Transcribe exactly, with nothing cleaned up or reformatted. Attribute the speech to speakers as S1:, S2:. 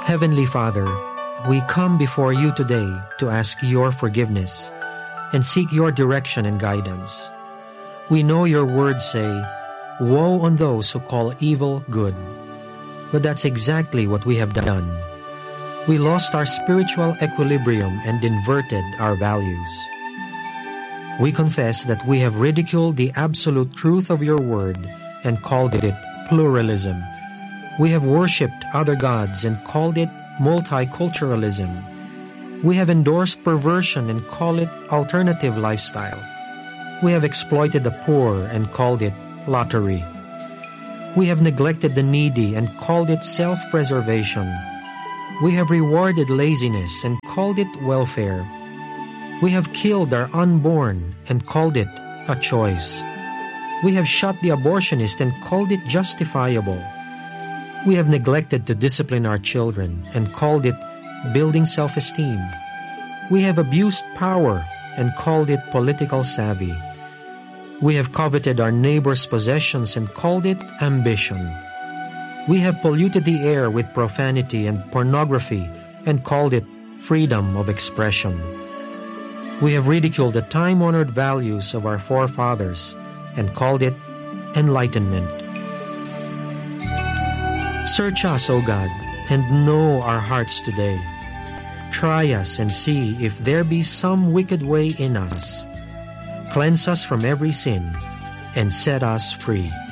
S1: Heavenly Father, we come before you today to ask your forgiveness and seek your direction and guidance. We know your words say, "Woe on those who call evil good." But that's exactly what we have done. We lost our spiritual equilibrium and inverted our values. We confess that we have ridiculed the absolute truth of your word and called it pluralism. We have worshipped other gods and called it multiculturalism. We have endorsed perversion and called it alternative lifestyle. We have exploited the poor and called it lottery. We have neglected the needy and called it self-preservation. We have rewarded laziness and called it welfare. We have killed our unborn and called it a choice. We have shot the abortionist and called it justifiable. We have neglected to discipline our children and called it building self-esteem. We have abused power and called it political savvy. We have coveted our neighbor's possessions and called it ambition. We have polluted the air with profanity and pornography and called it freedom of expression. We have ridiculed the time-honored values of our forefathers and called it enlightenment. Search us, O God, and know our hearts today. Try us and see if there be some wicked way in us. Cleanse us from every sin and set us free.